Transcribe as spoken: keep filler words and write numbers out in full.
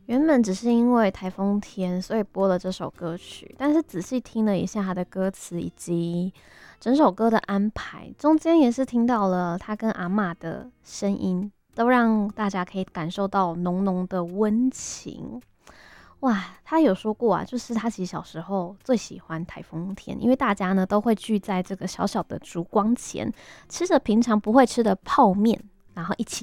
原本只是因为台风天，所以播了这首歌曲，但是仔细听了一下他的歌词以及整首歌的安排，中间也是听到了他跟阿嬷的声音，都让大家可以感受到浓浓的温情。哇，他有说过啊，就是他其实小时候最喜欢台风天，因为大家呢都会聚在这个小小的烛光前，吃着平常不会吃的泡面，然后一起